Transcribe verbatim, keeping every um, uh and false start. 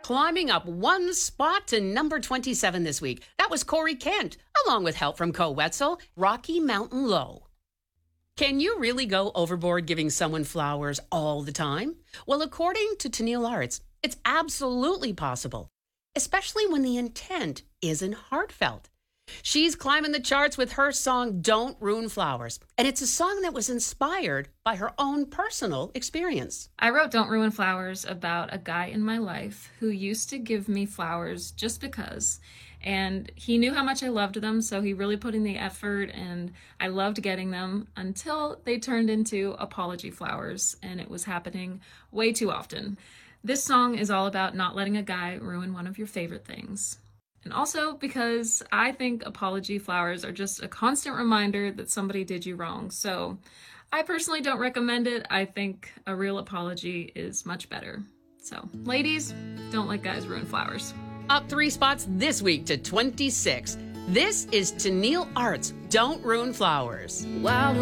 climbing up one spot to number twenty-seven this week. That was Corey Kent, along with help from Co Wetzel, Rocky Mountain Low. Can you really go overboard giving someone flowers all the time? Well, according to Tenniel Arts, it's absolutely possible, especially when the intent isn't heartfelt. She's climbing the charts with her song, Don't Ruin Flowers. And it's a song that was inspired by her own personal experience. I wrote Don't Ruin Flowers about a guy in my life who used to give me flowers just because. And he knew how much I loved them, so he really put in the effort, and I loved getting them until they turned into apology flowers, and it was happening way too often. This song is all about not letting a guy ruin one of your favorite things. And also because I think apology flowers are just a constant reminder that somebody did you wrong. So I personally don't recommend it. I think a real apology is much better. So ladies, don't let guys ruin flowers. Up three spots this week to twenty-six. This is Tenniel Arts, Don't Ruin Flowers. Wow.